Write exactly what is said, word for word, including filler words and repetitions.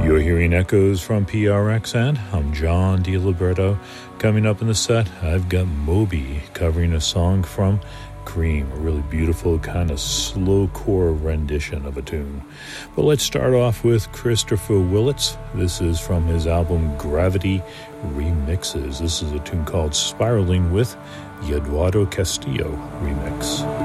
You're hearing echoes from P R X N. I'm John DiLiberto. Coming up in the set, I've got Moby covering a song from Cream, a really beautiful kind of slowcore rendition of a tune. But let's start off with Christopher Willits. This is from his album Gravity Remixes. This is a tune called Spiraling with the Eduardo Castillo remix.